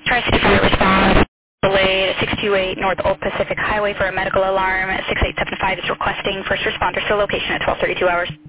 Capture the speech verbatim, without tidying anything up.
Tri-City Fire response delayed at six two eight North Old Pacific Highway for a medical alarm. six eight seven five is requesting first responders to location at twelve thirty-two hours.